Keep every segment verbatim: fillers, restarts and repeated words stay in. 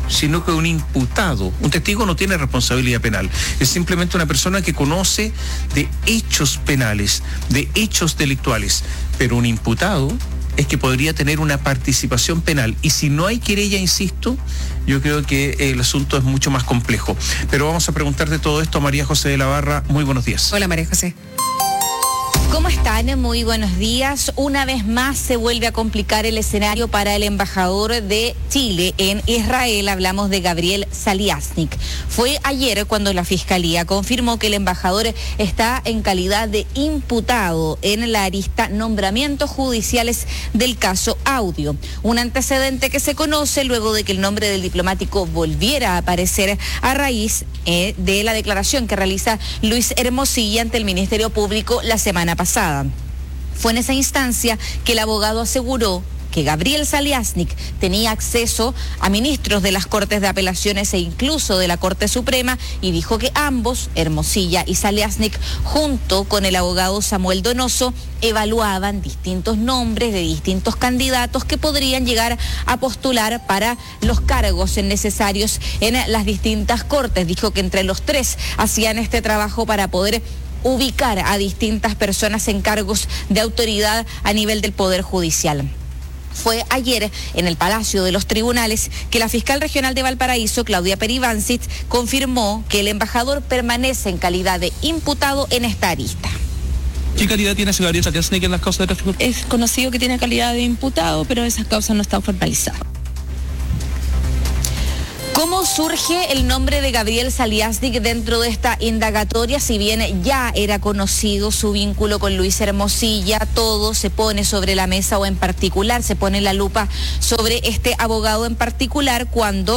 sino que un imputado. Un testigo no tiene responsabilidad penal, es simplemente una persona que conoce de hechos penales, de hechos delictuales, pero un imputado es que podría tener una participación penal, y si no hay querella, insisto, yo creo que el asunto es mucho más complejo. Pero vamos a preguntarte todo esto a María José de la Barra. Muy buenos días. Hola, María José. ¿Cómo están? Muy buenos días. Una vez más se vuelve a complicar el escenario para el embajador de Chile en Israel. Hablamos de Gabriel Zaliasnik. Fue ayer cuando la Fiscalía confirmó que el embajador está en calidad de imputado en la arista nombramientos judiciales del caso Audio. Un antecedente que se conoce luego de que el nombre del diplomático volviera a aparecer a raíz eh, de la declaración que realiza Luis Hermosilla ante el Ministerio Público la semana pasada. Pasada. Fue en esa instancia que el abogado aseguró que Gabriel Zaliasnik tenía acceso a ministros de las Cortes de Apelaciones e incluso de la Corte Suprema, y dijo que ambos, Hermosilla y Zaliasnik, junto con el abogado Samuel Donoso, evaluaban distintos nombres de distintos candidatos que podrían llegar a postular para los cargos necesarios en las distintas cortes. Dijo que entre los tres hacían este trabajo para poder ubicar a distintas personas en cargos de autoridad a nivel del Poder Judicial. Fue ayer en el Palacio de los Tribunales que la fiscal regional de Valparaíso, Claudia Peribancic, confirmó que el embajador permanece en calidad de imputado en esta arista. ¿Qué calidad tiene ese Gabriel Zaliasnik en las causas de tráfico? Es conocido que tiene calidad de imputado, pero esas causas no están formalizadas. ¿Cómo surge el nombre de Gabriel Zaliasnik dentro de esta indagatoria? Si bien ya era conocido su vínculo con Luis Hermosilla, todo se pone sobre la mesa, o en particular se pone la lupa sobre este abogado en particular, cuando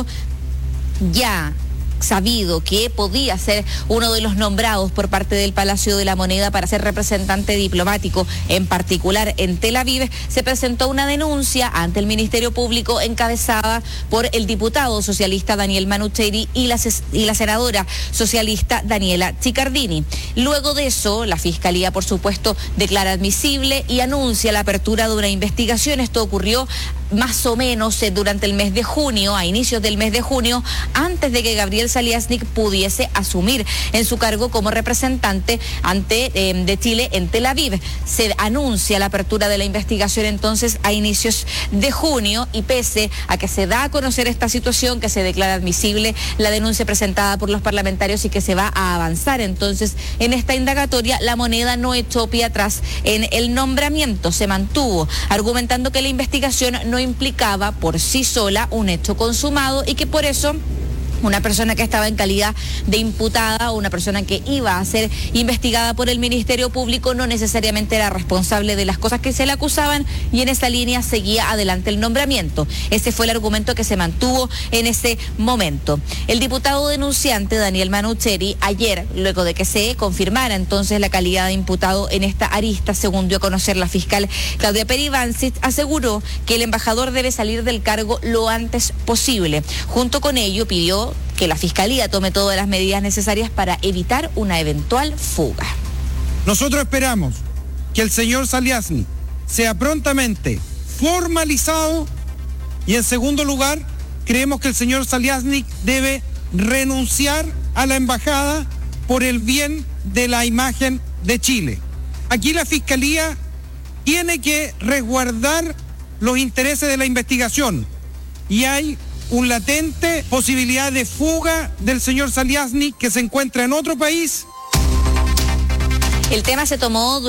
ya sabido que podía ser uno de los nombrados por parte del Palacio de la Moneda para ser representante diplomático, en particular en Tel Aviv, se presentó una denuncia ante el Ministerio Público encabezada por el diputado socialista Daniel Manucheri y la, y la senadora socialista Daniela Chiccardini. Luego de eso, la Fiscalía, por supuesto, declara admisible y anuncia la apertura de una investigación. Esto ocurrió más o menos eh, durante el mes de junio, a inicios del mes de junio, antes de que Gabriel Zaliasnik pudiese asumir en su cargo como representante ante eh, de Chile en Tel Aviv. Se anuncia la apertura de la investigación entonces a inicios de junio, y pese a que se da a conocer esta situación, que se declara admisible la denuncia presentada por los parlamentarios y que se va a avanzar entonces en esta indagatoria, la Moneda no echó pie atrás en el nombramiento, se mantuvo, argumentando que la investigación no implicaba por sí sola un hecho consumado y que por eso una persona que estaba en calidad de imputada o una persona que iba a ser investigada por el Ministerio Público no necesariamente era responsable de las cosas que se le acusaban, y en esa línea seguía adelante el nombramiento. Ese fue el argumento que se mantuvo en ese momento. El diputado denunciante Daniel Manucheri, ayer, luego de que se confirmara entonces la calidad de imputado en esta arista, según dio a conocer la fiscal Claudia Peribancic, aseguró que el embajador debe salir del cargo lo antes posible. Junto con ello, pidió que la Fiscalía tome todas las medidas necesarias para evitar una eventual fuga. Nosotros esperamos que el señor Zaliasnik sea prontamente formalizado, y en segundo lugar, creemos que el señor Zaliasnik debe renunciar a la embajada por el bien de la imagen de Chile. Aquí la Fiscalía tiene que resguardar los intereses de la investigación, y hay una latente posibilidad de fuga del señor Zaliasnik, que se encuentra en otro país. El tema se tomó